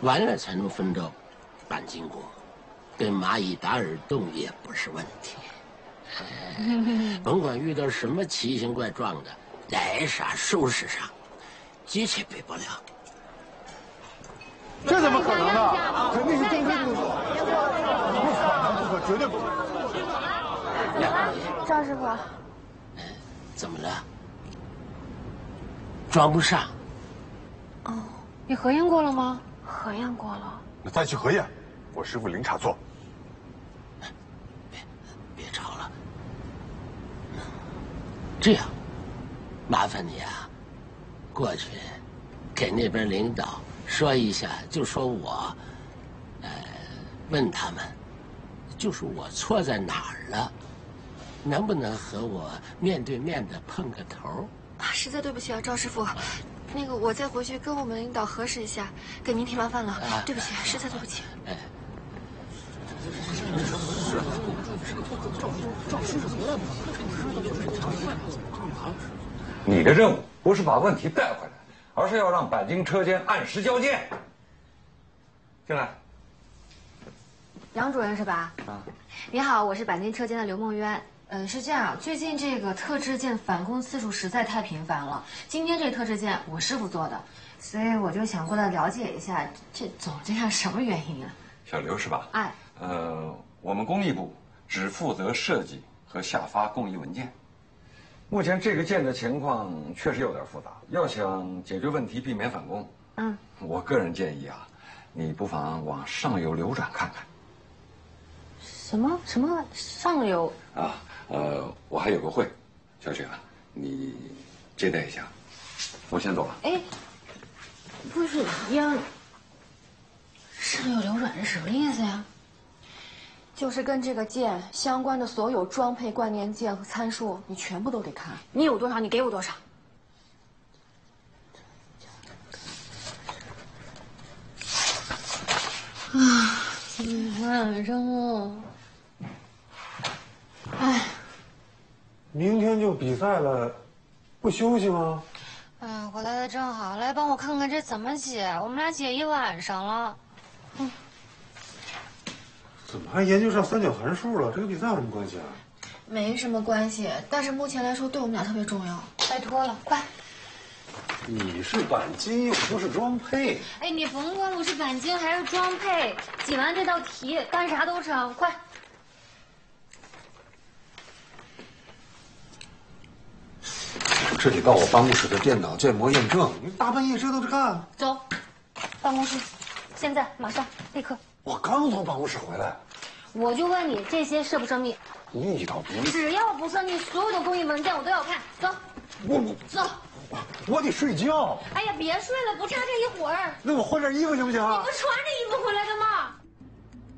完了才能分到半斤锅，跟蚂蚁打耳洞也不是问题。甭管遇到什么奇形怪状的，来啥收拾啥，机器比不了。 这怎么可能呢？肯定是正规工作，不可绝对不可能。 赵师傅， 怎么了？装不上。 哦， 你核验过了吗？ 核验过了。 那再去核验，我师傅零差错。 别吵了。这样，麻烦你啊，过去给那边领导说一下，就说我，问他们，就是我错在哪儿了，能不能和我面对面的碰个头？ 啊，实在对不起啊，赵师傅，那个我再回去跟我们领导核实一下，给您添麻烦了，对不起，实在对不起。 哎。 你的任务不是把问题带回来，而是要让钣金车间按时交件。进来。 杨主任是吧？ 啊， 你好，我是钣金车间的刘梦渊。是这样，最近这个特制件返工次数实在太频繁了。今天这特制件我师傅做的，所以我就想过来了解一下，这总这样什么原因啊？ 小刘是吧？ 哎， 我们工艺部只负责设计和下发工艺文件。目前这个件的情况确实有点复杂，要想解决问题，避免返工，我个人建议啊，你不妨往上游流转看看。 什么上游啊？我还有个会，小雪啊，你接待一下，我先走了。 哎，不是杨，上游流转是什么意思呀？ 就是跟这个件相关的所有装配关联件和参数，你全部都得看。 你有多少，你给我多少。啊，今天晚上哦，哎， 明天就比赛了，不休息吗？ 哎，我来的正好，来帮我看看这怎么解。我们俩解一晚上了。 怎么还研究上三角函数了？这跟比赛有什么关系啊？ 没什么关系，但是目前来说对我们俩特别重要。 拜托了，快！ 你是钣金，又不是装配。 哎，你甭管我是钣金还是装配，解完这道题干啥都成，快！ 这得到我办公室的电脑建模验证，你大半夜折腾着干。 走，办公室，现在马上立刻。 我刚从办公室回来。 我就问你，这些涉不涉密？ 密倒不密。 只要不涉密，所有的工艺文件我都要看。走，走。 我得睡觉。 哎呀，别睡了，不差这一会儿。 那我换件衣服行不行？ 你不穿着衣服回来的吗？